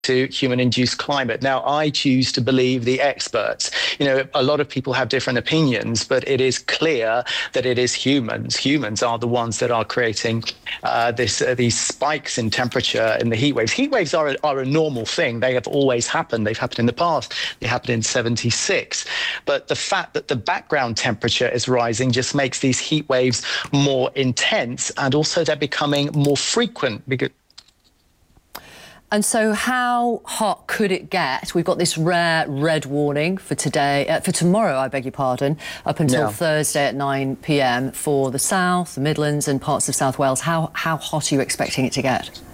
to human-induced climate. Now, I choose to believe the experts. You know, a lot of people have different opinions, but it is clear that it is humans. Humans are the ones that are creating these spikes in temperature in the heat waves. Heat waves are a normal thing. They have always happened. They've happened in the past. They happened in '76. But the fact that the background temperature is rising just makes these heat waves more intense, and also they're becoming more frequent. And so how hot could it get? We've got this rare red warning for tomorrow, I beg your pardon, up until Thursday at 9 p.m. for the South, the Midlands and parts of South Wales. How hot are you expecting it to get?